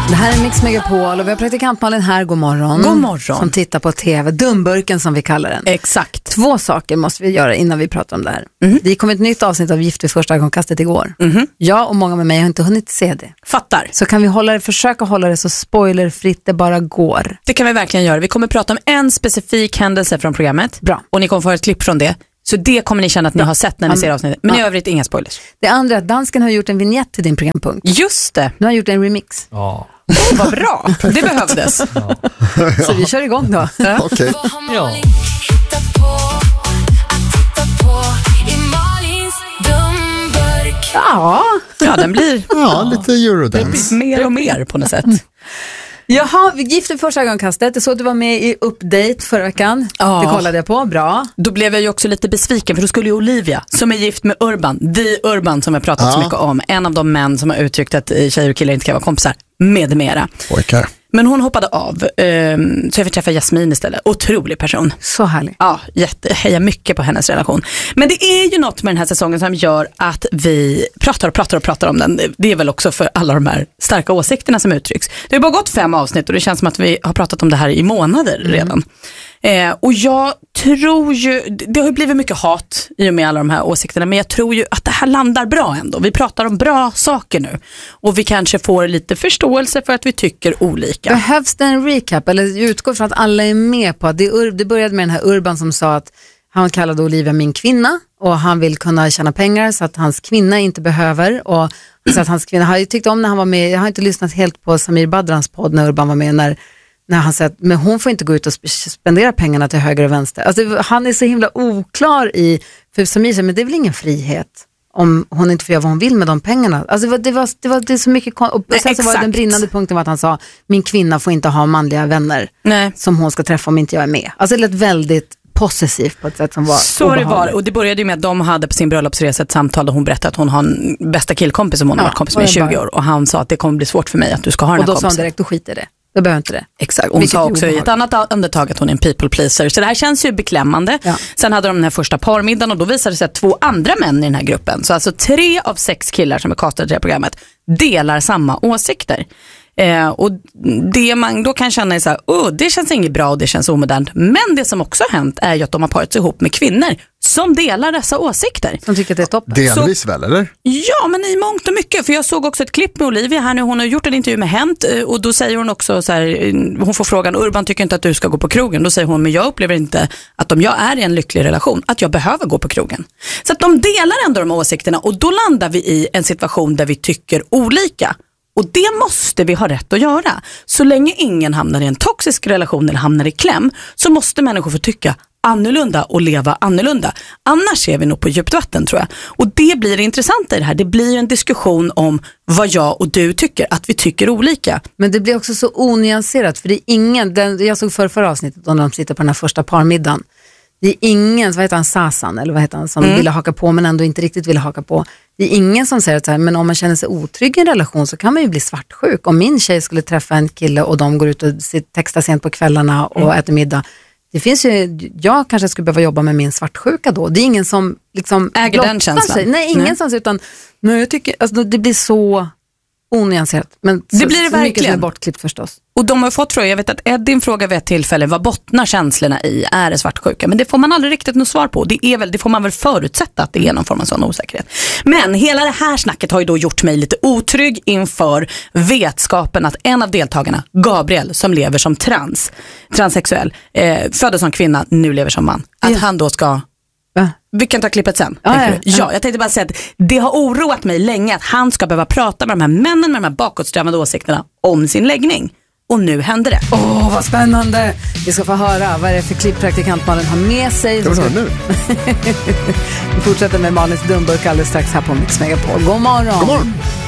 Det här är Mix Megapol och vi har praktikant Malin här. God morgon. God morgon. Som tittar på tv. Dumburken som vi kallar den. Exakt. 2 saker måste vi göra innan vi pratar om det här. Det kom ett nytt avsnitt av Gift vid första ögonkastet igår. Jag och många med mig har inte hunnit se det. Fattar. Så kan vi försöka hålla det så spoilerfritt det bara går. Det kan vi verkligen göra. Vi kommer prata om en specifik händelse från programmet. Bra. Och ni kommer få ett klipp från det. Så det kommer ni känna att ni har sett när ni ser avsnittet. Men i övrigt inga spoilers. Det andra är att dansken har gjort en vignett till din programpunkt. Just det. Nu har han gjort en remix. Ja. Vad bra. Det behövdes. Så vi kör igång då. Okej. Ja. Ja, den blir Lite Eurodance. mer och mer på något sätt. Jaha, vi gifte vid första ögonkastet. Det så att du var med i Update förra veckan. Ja. Det kollade jag på, bra. Då blev jag ju också lite besviken för då skulle ju Olivia, som är gift med Urban, Urban som jag pratat så mycket om, en av de män som har uttryckt att tjejer och killar inte kan vara kompisar, med mera. Pojkar. Men hon hoppade av, så jag fick träffa Jasmin istället. Otrolig person. Så härlig. Ja, hejar mycket på hennes relation. Men det är ju något med den här säsongen som gör att vi pratar om den. Det är väl också för alla de här starka åsikterna som uttrycks. Det har bara gått 5 avsnitt och det känns som att vi har pratat om det här i månader redan. Och jag tror ju, det har ju blivit mycket hat i och med alla de här åsikterna, men jag tror ju att det här landar bra ändå. Vi pratar om bra saker nu och vi kanske får lite förståelse för att vi tycker olika. Behövs det en recap eller utgår från att alla är med på att det började med den här Urban som sa att han kallade Olivia min kvinna och han vill kunna tjäna pengar så att hans kvinna inte behöver, och så att hans kvinna har ju tyckt om när han var med. Jag har inte lyssnat helt på Samir Badrans podd när Urban var med, när han säger att men hon får inte gå ut och spendera pengarna till höger och vänster. Alltså, han är så himla oklar för Samir säger, men det är väl ingen frihet om hon inte får göra vad hon vill med de pengarna. Alltså det är så mycket och sen så var den brinnande punkten var att han sa min kvinna får inte ha manliga vänner som hon ska träffa om inte jag är med. Alltså det lät väldigt possessivt på ett sätt som var så obehagligt. det var, och det började ju med att de hade på sin bröllopsresa ett samtal där hon berättade att hon har en bästa killkompis som hon har varit kompis med i 20 år och han sa att det kommer bli svårt för mig att du ska ha den här kompisen. Och då sa hon direkt, då skiter det. Jag behöver inte det. Exakt, hon sa också i ett annat andetag att hon är en people pleaser. Så det här känns ju beklämmande. Ja. Sen hade de den här första parmiddagen och då visade det sig att 2 andra män i den här gruppen, så alltså 3 av 6 killar som är castade i det här programmet, delar samma åsikter. Och det man då kan känna är så här, det känns inget bra och det känns omodernt. Men det som också har hänt är ju att de har parat sig ihop med kvinnor som delar dessa åsikter. Som tycker att det är toppen. Delvis väl, eller? Ja, men i mångt och mycket. För jag såg också ett klipp med Olivia här nu. Hon har gjort en intervju med Hänt och då säger hon också så här, hon får frågan, Urban tycker inte att du ska gå på krogen. Då säger hon, men jag upplever inte att om jag är i en lycklig relation, att jag behöver gå på krogen. Så att de delar ändå de åsikterna och då landar vi i en situation där vi tycker olika. Och det måste vi ha rätt att göra. Så länge ingen hamnar i en toxisk relation eller hamnar i kläm så måste människor få tycka annorlunda och leva annorlunda. Annars är vi nog på djupt vatten, tror jag. Och det blir intressant i det här. Det blir en diskussion om vad jag och du tycker, att vi tycker olika. Men det blir också så onyanserat, för det är ingen, jag såg förra avsnittet när de sitter på den här första parmiddagen. Det är ingen, vad heter han, Sasan eller vad heter han, som ville haka på men ändå inte riktigt ville haka på. Det är ingen som säger att så här, men om man känner sig otrygg i en relation så kan man ju bli svartsjuk. Om min tjej skulle träffa en kille och de går ut och textar sent på kvällarna och äter middag. Det finns ju, jag kanske skulle behöva jobba med min svartsjuka då. Det är ingen som liksom äger den känslan. Nej, ingen som, utan men jag tycker, alltså, det blir så onyanserat. Men det så, blir det så mycket som är verkligen bortklippt förstås. Och de har fått fråga, jag vet att Eddin frågar vid ett tillfälle, vad bottnar känslorna i? Är det svartsjuka? Men det får man aldrig riktigt något svar på. Det får man väl förutsätta att det är någon form av sån osäkerhet. Men hela det här snacket har ju då gjort mig lite otrygg inför vetskapen att en av deltagarna, Gabriel, som lever som transsexuell, föddes som kvinna, nu lever som man. Att han då ska... Vi kan ta klippet sen. Ja, jag tänkte bara säga att det har oroat mig länge att han ska behöva prata med de här männen med de här bakåtsträvande åsikterna om sin läggning. Och nu händer det. Vad spännande. Vi ska få höra vad är det för klipp praktikant Malin har med sig. Ska vi höra nu? Vi fortsätter med Malins dumburk alldeles strax här på Mix Megapol. God morgon. God morgon.